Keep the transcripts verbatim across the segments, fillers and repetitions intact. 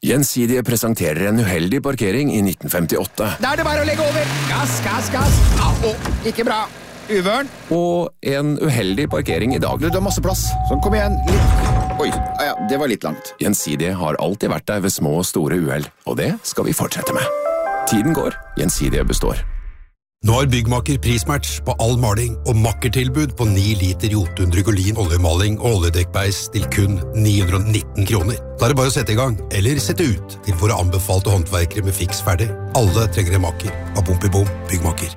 Gjensidige presenterer en uheldig parkering i nitten femtiåtte. Da er det bare å legge over. Gass, gass, gass. Au, ikke bra. Uvørn. Og en uheldig parkering i dag. Du, det er masse plass. Sånn, kom igjen. Litt. Oi, ja, det var litt langt. Gjensidige har alltid vært der ved små og store uheld, og det skal vi fortsette med. Tiden går, Gjensidige består. Nå har Byggmaker prismatch på all maling og makkertilbud på ni liter Jotun Drygolin oljemaling og oljedekkbeis til kun ni hundre og nitten kroner. Da er det bare å sette i gang, eller sette ut til våre anbefalte håndverkere med fiks ferdig. Alle trenger en maker. Av Bom i Bom Byggmaker.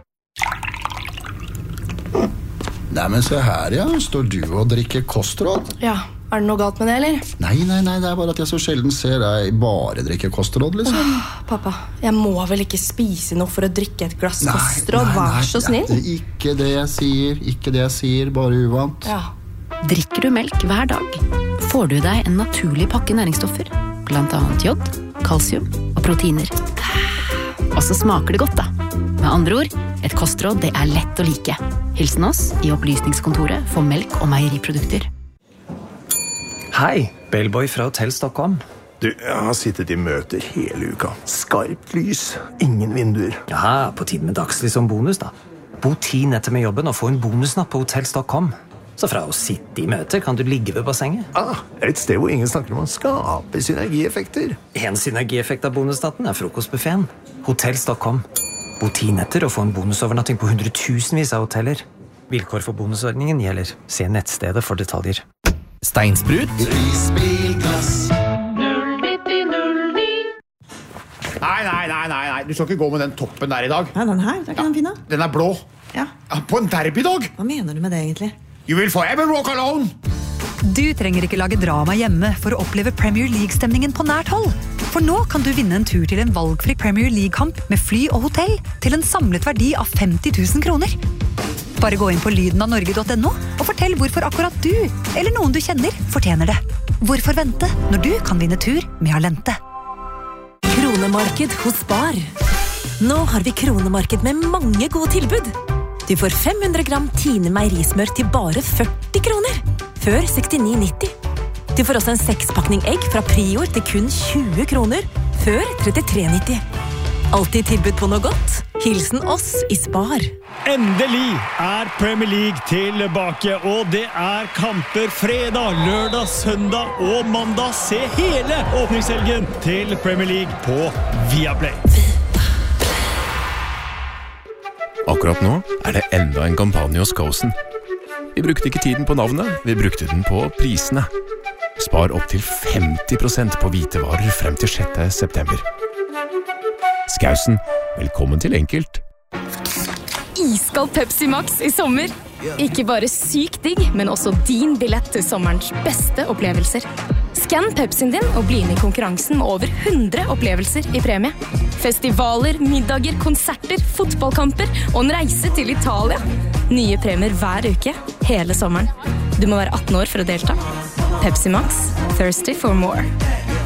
Nei, men se her, ja. Står du og drikker kostråd? Ja, er det noe galt med det, eller? Nei, nei, nei, det er bare at jeg så sjelden ser deg bare drikke kostråd, liksom. Åh, pappa, jeg må vel ikke spise noe for å drikke et glass kostråd, vær så snill. Nei, ikke det jeg sier, ikke det jeg sier, bare uvant. Ja. Drikker du melk hver dag, får du deg en naturlig pakke næringsstoffer, blant annet jod, kalsium og proteiner. Og så smaker det godt, da. Med andre ord, et kostråd det er lett å like. Hilsen oss i opplysningskontoret for melk og meieriprodukter. Hei, Bellboy fra Hotell Stockholm. Du, jeg har sittet i møter hele uka. Skarpt lys, ingen vinduer. Ja, på tiden med dagslys som bonus da. Bo ti netter med jobben og få en bonusnatt på Hotell Stockholm. Så fra å sitte i møte kan du ligge ved bassenget. Ah, et sted hvor ingen snakker om å skape synergieffekter. En synergieffekt av bonusnatten er frokostbuffeten. Hotell Stockholm. Bo ti netter og få en bonusovernatting på hundretusenvis av hoteller. Vilkår for bonusordningen gjelder. Se nettstedet for detaljer. Steinsprut. Isbilglass. Nei, nei, nei, nei, nei. Du skal ikke gå med den toppen der i dag. Nei, den her, det er ikke den fine. Den er blå. Ja. Ja, på en derbydag. Hva mener du med det egentlig? You will forever walk alone. Du trenger ikke lage drama hjemme for å oppleve Premier League-stemningen på nært hold. For nå kan du vinne en tur til en valgfri Premier League-kamp med fly og hotell til en samlet verdi av femti tusen kroner. Bare gå inn på lyden av norge punktum no og fortell hvorfor akkurat du, eller noen du kjenner, fortjener det. Hvorfor vente når du kan vinne tur med Alente? Kronemarked hos Spar. Nå har vi kronemarked med mange gode tilbud. Du får fem hundre gram Tine meierismør til bare førti kroner, før sekstini nitti. Du får også en sekspakning egg fra Prior til kun tjue kroner, før trettitre nitti. Alltid tilbud på noe godt. Hilsen oss i Spar. Endelig er Premier League tilbake, og det er kamper fredag, lørdag, søndag og mandag. Se hele åpningshelgen til Premier League på Viaplay. Akkurat nå er det enda en kampanje hos Skåsen. Vi brukte ikke tiden på navnet, vi brukte den på prisene. Spar opp til femti prosent på hvitevarer frem til sjette september. Skåsen, velkommen til enkelt. Iskald Pepsi Max i sommer. Ikke bare sykt digg, men også din billett til sommerens beste opplevelser. Skann Pepsien din og bli med i konkurransen med over hundre opplevelser i premie. Festivaler, middager, konserter, fotballkamper og en reise til Italia. Nye premier hver uke, hele sommeren. Du må være atten år for å delta. Pepsi Max, thirsty for more.